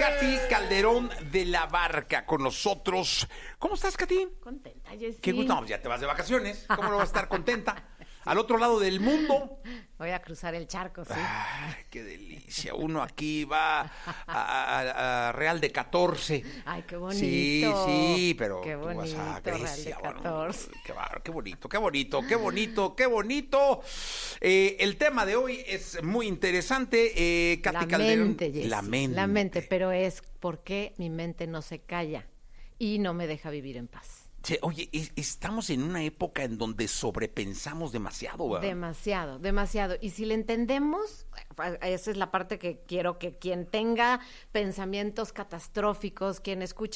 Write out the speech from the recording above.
Katy Calderón de la Barca con nosotros. ¿Cómo estás, Katy? Contenta, Jessy. Qué gusto. No, ya te vas de vacaciones. ¿Cómo no vas a estar contenta? Al otro lado del mundo. Voy a cruzar el charco, sí. Ay, qué delicia. Uno aquí va a Real de 14. Ay, qué bonito. Sí, pero qué tú bonito, vas a Grecia. Real de 14. Bueno, qué bonito, qué bonito, qué bonito, qué bonito. El tema de hoy es muy interesante. Katy La Calderón. mente, Jessy. La mente. La mente, pero es porque mi mente no se calla y no me deja vivir en paz. Sí, oye, estamos en una época en donde sobrepensamos demasiado, ¿verdad? Demasiado, demasiado. Y si le entendemos, esa es la parte que quiero que quien tenga pensamientos catastróficos, quien escuche